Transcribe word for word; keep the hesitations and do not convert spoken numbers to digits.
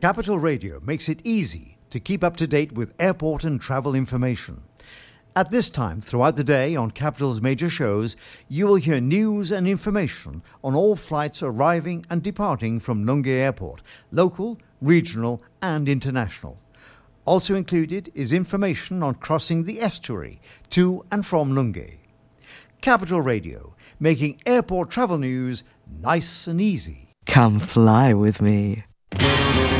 Capital Radio makes it easy to keep up to date with airport and travel information. At this time throughout the day on Capital's major shows, you will hear news and information on all flights arriving and departing from Nunge Airport, local, regional and international. Also included is information on crossing the estuary to and from Nunge. Capital Radio, making airport travel news nice and easy. Come fly with me.